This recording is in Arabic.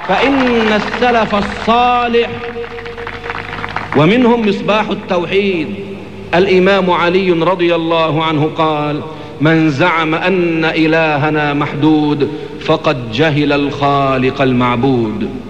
فإن السلف الصالح ومنهم مصباح التوحيد الإمام علي رضي الله عنه قال: من زعم أن إلهنا محدود فقد جهل الخالق المعبود.